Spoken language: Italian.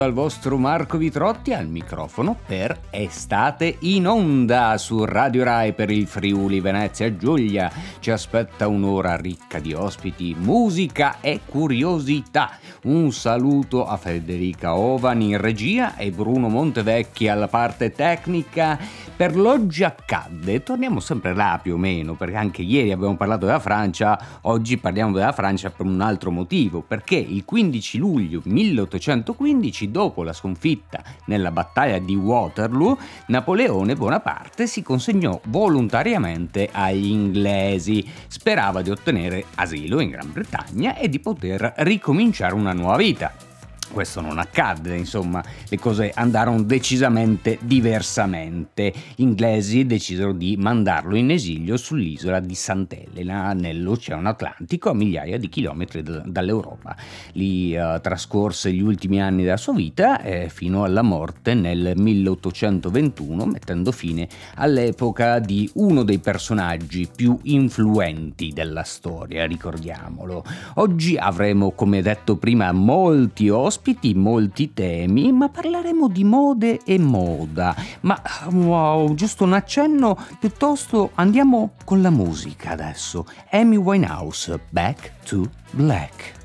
Al vostro Marco Vitrotti al microfono per Estate in Onda su Radio Rai per il Friuli Venezia Giulia. Ci aspetta un'ora ricca di ospiti, musica e curiosità. Un saluto a Federica Ovan in regia e Bruno Montevecchi alla parte tecnica. Per l'oggi accadde, torniamo sempre là più o meno, perché anche ieri abbiamo parlato della Francia, oggi parliamo della Francia per un altro motivo, perché il 15 luglio 1815, dopo la sconfitta nella battaglia di Waterloo, Napoleone Bonaparte si consegnò volontariamente agli inglesi. Sperava di ottenere asilo in Gran Bretagna e di poter ricominciare una nuova vita. Questo non accadde, insomma, le cose andarono decisamente diversamente. Gli inglesi decisero di mandarlo in esilio sull'isola di Sant'Elena, nell'Oceano Atlantico, a migliaia di chilometri dall'Europa. Lì trascorse gli ultimi anni della sua vita fino alla morte nel 1821, mettendo fine all'epoca di uno dei personaggi più influenti della storia, ricordiamolo. Oggi avremo, come detto prima, molti ospiti, molti temi, ma parleremo di mode e moda. Ma wow, giusto un accenno, piuttosto andiamo con la musica adesso. Amy Winehouse, Back to Black.